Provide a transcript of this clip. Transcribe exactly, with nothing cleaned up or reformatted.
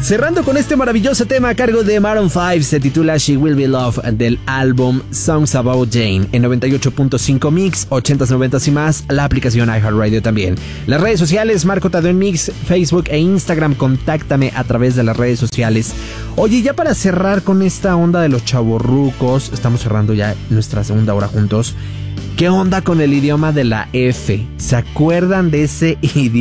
Cerrando con este maravilloso tema a cargo de Maroon cinco, se titula She Will Be Loved, del álbum Songs About Jane, en noventa y ocho punto cinco Mix, ochentas, noventas y más, la aplicación iHeartRadio también. Las redes sociales, Marco Tadeo en Mix, Facebook e Instagram, contáctame a través de las redes sociales. Oye, ya para cerrar con esta onda de los chavorrucos, estamos cerrando ya nuestra segunda hora juntos. ¿Qué onda con el idioma de la F? ¿Se acuerdan de ese idioma?